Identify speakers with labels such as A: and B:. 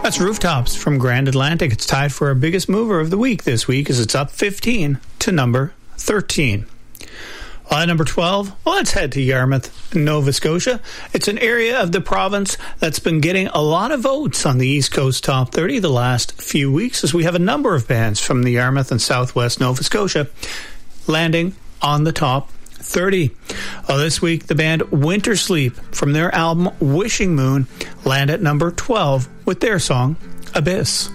A: That's Rooftops from Grand Atlantic. It's tied for our biggest mover of the week this week as it's up 15 to number 13. At number 12, well, let's head to Yarmouth, Nova Scotia. It's an area of the province that's been getting a lot of votes on the East Coast Top 30 the last few weeks, as we have a number of bands from the Yarmouth and Southwest Nova Scotia landing on the top 30. This week, the band Winter Sleep from their album Wishing Moon land at number 12 with their song Abyss.